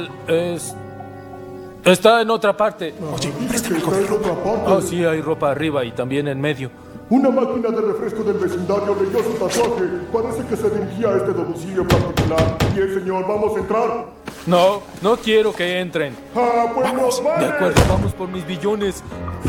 Es... Está en otra parte. Oye, préstame el conejo. Oh, sí, hay ropa arriba y también en medio. Una máquina de refresco del vecindario leyó su tatuaje. Parece que se dirigía a este domicilio particular. Bien, señor, ¿vamos a entrar? No, no quiero que entren. Ah, pues nos vale. De acuerdo, vamos por mis billones.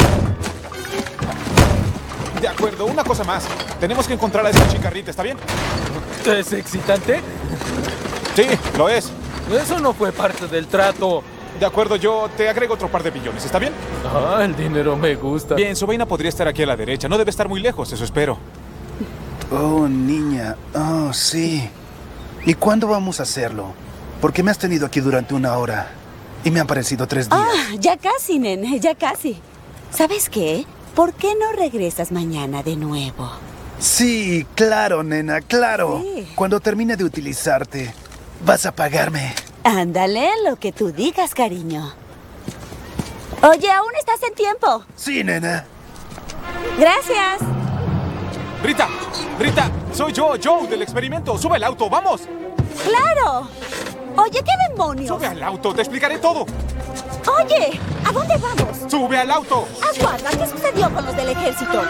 De acuerdo, una cosa más. Tenemos que encontrar a esa chica Rita, ¿está bien? ¿Es excitante? Sí, lo es. Eso no fue parte del trato. De acuerdo, yo te agrego otro par de billones, ¿está bien? Ah, el dinero me gusta. Bien, su vaina podría estar aquí a la derecha. No debe estar muy lejos, eso espero. Oh, niña. Oh, sí. ¿Y cuándo vamos a hacerlo? Porque me has tenido aquí durante 1 hora. Y me han parecido 3 días. Ah, ya casi, nene, ya casi. ¿Sabes qué? ¿Por qué no regresas mañana de nuevo? Sí, claro, nena, claro. Sí. Cuando termine de utilizarte, vas a pagarme. Ándale, lo que tú digas, cariño. Oye, aún estás en tiempo. Sí, nena. Gracias. Rita, Rita, soy yo, Joe, del experimento. Sube al auto, vamos. ¡Claro! Oye, ¿qué demonios? Sube al auto, te explicaré todo. Oye, ¿a dónde vamos? Sube al auto. Aguarda, ¿qué sucedió con los del ejército?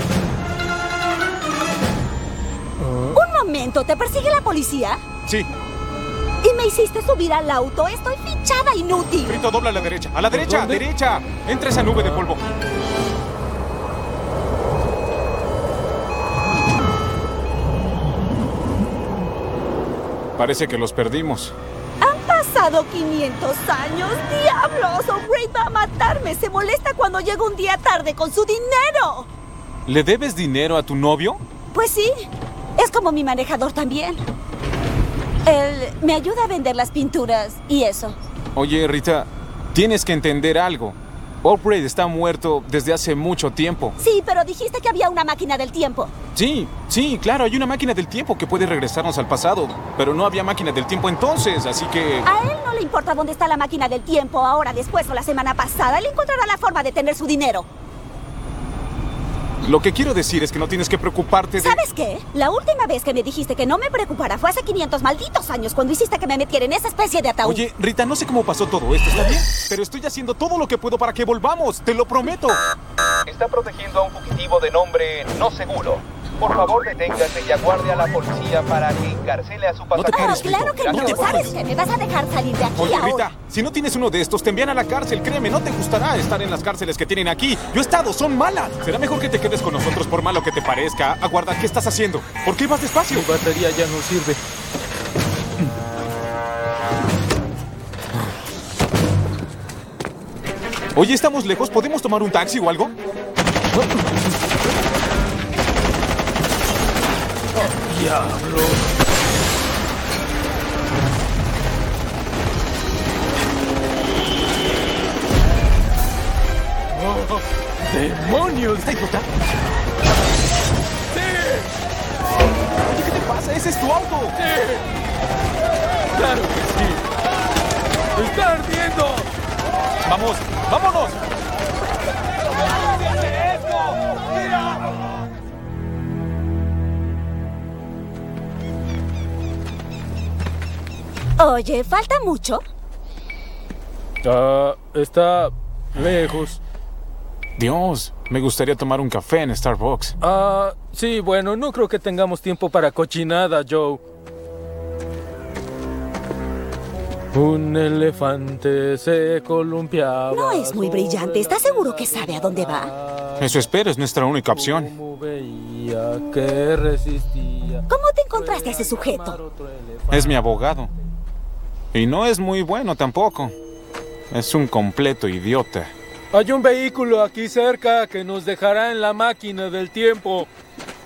Un momento, ¿te persigue la policía? Sí. ¿Y me hiciste subir al auto? Estoy fichada, inútil. Rita, dobla a la derecha. ¡A la derecha! ¿Dónde? ¡Derecha! Entra esa nube de polvo. Parece que los perdimos. Han pasado 500 años. ¡Diablos! O'Brien va a matarme. Se molesta cuando llego un día tarde con su dinero. ¿Le debes dinero a tu novio? Pues sí. Es como mi manejador también. Él me ayuda a vender las pinturas y eso. Oye, Rita, tienes que entender algo. Alfred está muerto desde hace mucho tiempo. Sí, pero dijiste que había una máquina del tiempo. Sí, claro, hay una máquina del tiempo que puede regresarnos al pasado. Pero no había máquina del tiempo entonces, así que... A él no le importa dónde está la máquina del tiempo, ahora, después o la semana pasada. Él encontrará la forma de tener su dinero. Lo que quiero decir es que no tienes que preocuparte de... ¿Sabes qué? La última vez que me dijiste que no me preocupara fue hace 500 malditos años, cuando hiciste que me metiera en esa especie de ataúd. Oye, Rita, no sé cómo pasó todo esto, ¿está bien? Pero estoy haciendo todo lo que puedo para que volvamos, te lo prometo. Está protegiendo a un fugitivo de nombre no seguro. Por favor, deténgase y aguarde a la policía para que encarcele a su No te pasajero. pares, claro que no no. te ¿Sabes pares. qué? ¿Me vas a dejar salir de aquí Oye, ahora? Rita, si no tienes uno de estos, te envían a la cárcel. Créeme, no te gustará estar en las cárceles que tienen aquí. Yo he estado, son malas. Será mejor que te quedes con nosotros por malo que te parezca. Aguarda, ¿qué estás haciendo? ¿Por qué vas despacio? Mi batería ya no sirve. Oye, ¿estamos lejos? ¿Podemos tomar un taxi o algo? ¡Diablo! ¡Oh, ¡demonios! ¿Está idiota? ¡Sí! Oye, ¿qué te pasa? ¡Ese es tu auto! ¡Sí! ¡Claro que sí! ¡Está ardiendo! ¡Vamos! ¡Vámonos! Oye, ¿falta mucho? Está lejos. Dios, me gustaría tomar un café en Starbucks. Sí, bueno, no creo que tengamos tiempo para cochinada, Joe. Un elefante se columpiaba. No es muy brillante. ¿Estás seguro que sabe a dónde va? Eso espero, es nuestra única opción. Como veía que resistía. ¿Cómo te encontraste a ese sujeto? Es mi abogado. Y no es muy bueno tampoco. Es un completo idiota. Hay un vehículo aquí cerca que nos dejará en la máquina del tiempo.